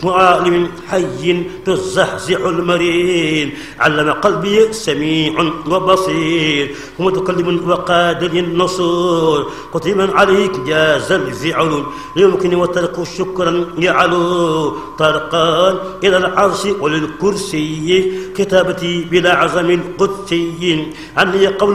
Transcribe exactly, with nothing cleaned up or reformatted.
وعالم حي تزحزح المرين. علم قلبي سميع وبصير ومتكلم وقادر النصور. قتيما عليك جاز الفعل يمكن وترك شكرا يعلو. طرقان إلى العرش وللكرسي كتابتي بلا عزم القدسي عني قول